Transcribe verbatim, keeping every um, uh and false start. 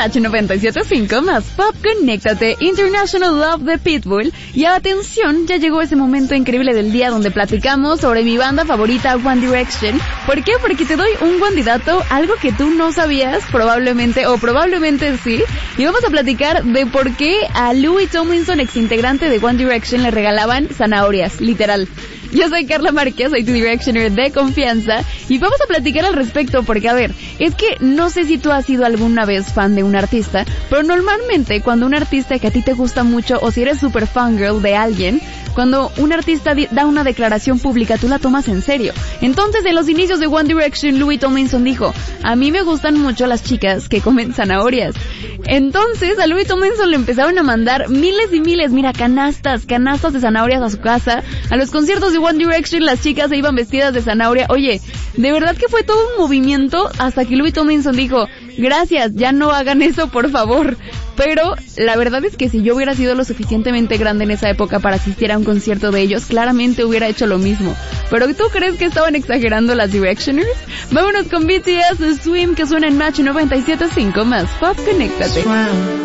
Match noventa y siete punto cinco más Pop, conéctate, International Love de Pitbull. Y atención, ya llegó ese momento increíble del día donde platicamos sobre mi banda favorita One Direction. ¿Por qué? Porque te doy un candidato, algo que tú no sabías probablemente, o probablemente sí. Y vamos a platicar de por qué a Louis Tomlinson, ex integrante de One Direction, le regalaban zanahorias, literal. Yo soy Carla Márquez, soy tu Directioner de confianza y vamos a platicar al respecto porque, a ver, es que no sé si tú has sido alguna vez fan de un artista, pero normalmente cuando un artista que a ti te gusta mucho o si eres super fangirl de alguien, cuando un artista da una declaración pública, tú la tomas en serio. Entonces, en los inicios de One Direction, Louis Tomlinson dijo, a mí me gustan mucho las chicas que comen zanahorias. Entonces, a Louis Tomlinson le empezaron a mandar miles y miles, mira, canastas, canastas de zanahorias a su casa. A los conciertos de One Direction, las chicas se iban vestidas de zanahoria. Oye, de verdad que fue todo un movimiento hasta que Louis Tomlinson dijo, gracias, ya no hagan eso, por favor. Pero la verdad es que si yo hubiera sido lo suficientemente grande en esa época para asistir a un concierto de ellos, claramente hubiera hecho lo mismo. ¿Pero tú crees que estaban exagerando las Directioners? Vámonos con B T S Swim, que suena en Match noventa y siete punto cinco más Pop, conéctate.